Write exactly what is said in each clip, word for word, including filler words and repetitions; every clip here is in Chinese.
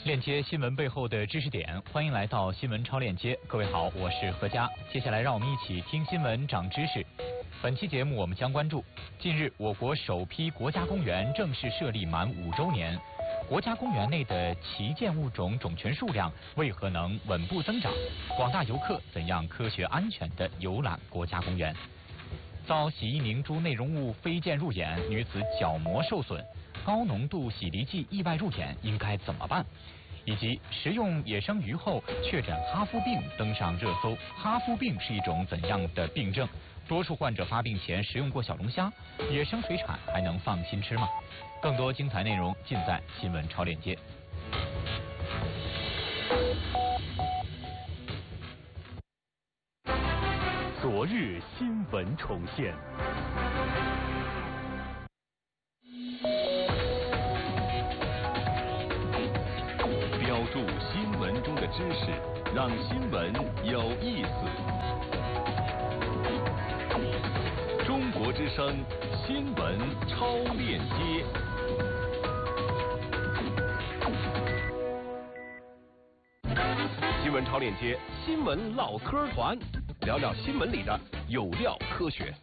链接新闻背后的知识点，欢迎来到新闻超链接。各位好，我是何佳。接下来让我们一起听新闻长知识。本期节目我们将关注：近日，我国首批国家公园正式设立满五周年，国家公园内的旗舰物种种群数量为何能稳步增长？广大游客怎样科学安全地游览国家公园？遭洗衣凝珠内容物飞溅入眼，女子角膜受损。高浓度洗涤剂意外入眼，应该怎么办？以及食用野生鱼后确诊哈夫病登上热搜，哈夫病是一种怎样的病症？多数患者发病前食用过小龙虾，野生水产还能放心吃吗？更多精彩内容尽在新闻超链接。 昨日新闻重现。标注新闻中的知识，让新闻有意思。中国之声新闻超链接。新闻超链接，新闻唠嗑团，聊聊新闻里的有料科学。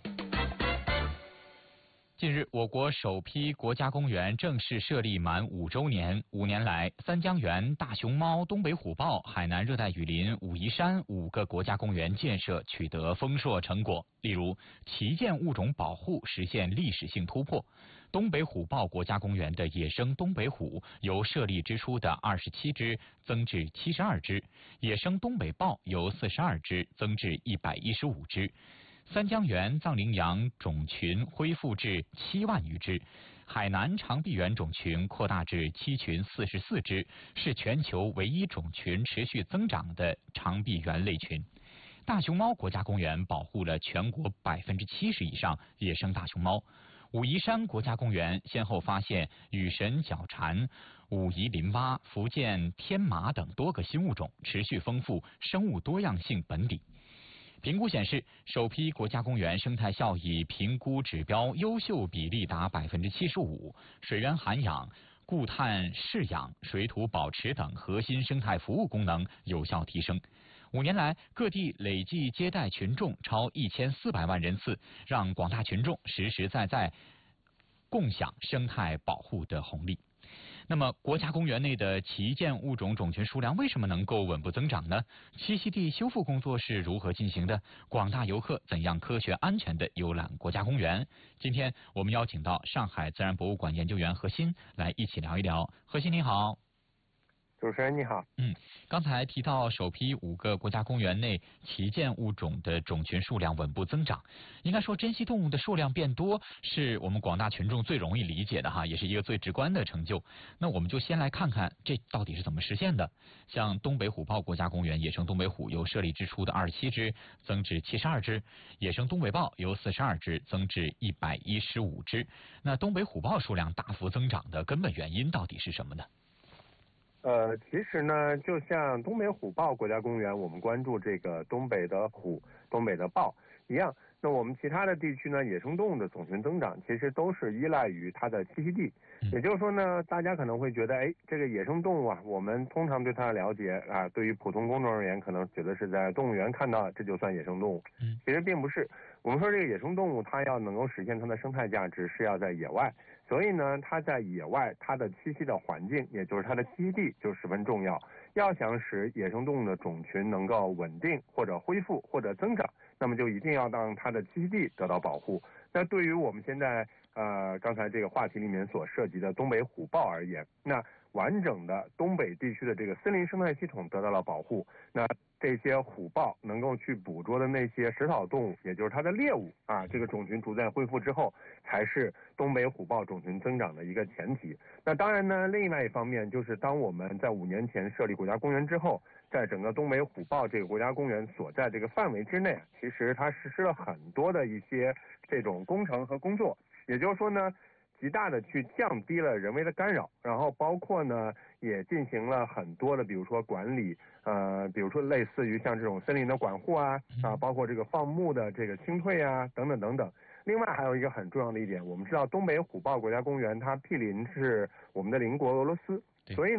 近日，我国首批国家公园正式设立满五周年。五年来，三江源、大熊猫、东北虎豹、海南热带雨林、武夷山五个国家公园建设取得丰硕成果。例如，旗舰物种保护实现历史性突破。东北虎豹国家公园的野生东北虎由设立之初的二十七只增至七十二只，野生东北豹由四十二只增至一百一十五只。三江源藏羚羊种群恢复至七万余只，海南长臂猿种群扩大至七群四十四只，是全球唯一种群持续增长的长臂猿类群。大熊猫国家公园保护了全国百分之七十以上野生大熊猫。武夷山国家公园先后发现羽神角蝉、武夷林蛙、福建天马等多个新物种，持续丰富生物多样性本底。评估显示，首批国家公园生态效益评估指标优秀比例达百分之七十五，水源涵养、固碳饲养、水土保持等核心生态服务功能有效提升。五年来，各地累计接待群众超一千四百万人次，让广大群众实实在在共享生态保护的红利。那么，国家公园内的旗舰物种种群数量为什么能够稳步增长呢？栖息地修复工作是如何进行的？广大游客怎样科学安全地游览国家公园？今天我们邀请到上海自然博物馆研究员何鑫来一起聊一聊。何鑫你好。 主持人你好。 嗯，刚才提到首批五个国家公园内旗舰物种的种群数量稳步增长，应该说珍稀动物的数量变多是我们广大群众最容易理解的哈，也是一个最直观的成就。那我们就先来看看这到底是怎么实现的。像东北虎豹国家公园野生东北虎由设立之初的二十七只增至七十二只，野生东北豹由四十二只增至一百一十五只。那东北虎豹数量大幅增长的根本原因到底是什么呢？ 呃，其实呢，就像东北虎豹国家公园，我们关注这个东北的虎、东北的豹一样，那我们其他的地区呢，野生动物的种群增长其实都是依赖于它的栖息地。也就是说呢，大家可能会觉得，哎，这个野生动物啊，我们通常对它的了解啊，对于普通公众而言，可能觉得是在动物园看到，这就算野生动物。其实并不是。我们说这个野生动物，它要能够实现它的生态价值，是要在野外。所以呢，它在野外，它的栖息的环境，也就是它的栖息地就十分重要。要想使野生动物的种群能够稳定或者恢复或者增长，那么就一定要让它的栖息地得到保护。那对于我们现在呃刚才这个话题里面所涉及的东北虎豹而言，那完整的东北地区的这个森林生态系统得到了保护，那这些虎豹能够去捕捉的那些食草动物，也就是它的猎物啊，这个种群逐渐恢复之后，才是东北虎豹种群增长的一个前提。那当然呢，另外一方面就是当我们在五年前设立国家公园之后，在整个东北虎豹这个国家公园所在这个范围之内，其实它实施了很多的一些这种工程和工作，也就是说呢，极大的去降低了人为的干扰，然后包括呢也进行了很多的比如说管理，呃比如说类似于像这种森林的管护啊啊，包括这个放牧的这个清退啊等等等等。另外还有一个很重要的一点，我们知道东北虎豹国家公园它毗邻是我们的邻国俄罗斯，所以呢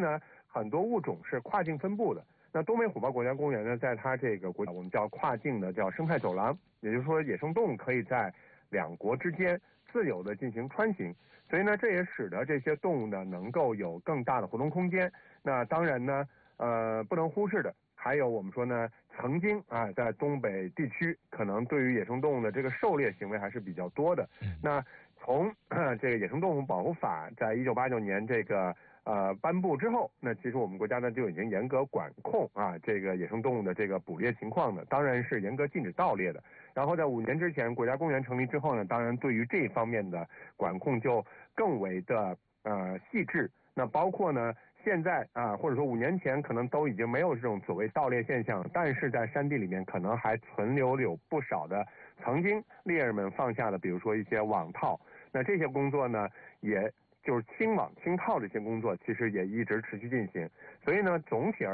很多物种是跨境分布的。那东北虎豹国家公园呢，在它这个国我们叫跨境的叫生态走廊，也就是说野生动物可以在两国之间自由的进行穿行，所以呢，这也使得这些动物呢能够有更大的活动空间。那当然呢，呃，不能忽视的还有我们说呢，曾经啊，在东北地区可能对于野生动物的这个狩猎行为还是比较多的。那从这个野生动物保护法在一九八九年这个呃颁布之后，那其实我们国家呢就已经严格管控啊这个野生动物的这个捕猎情况的，当然是严格禁止盗猎的。然后在五年之前国家公园成立之后呢，当然对于这方面的管控就更为的呃细致。那包括呢现在啊，或者说五年前可能都已经没有这种所谓盗猎现象，但是在山地里面可能还存留有不少的曾经猎人们放下的，比如说一些网套。那这些工作呢，也就是清网清套这些工作，其实也一直持续进行。所以呢，总体而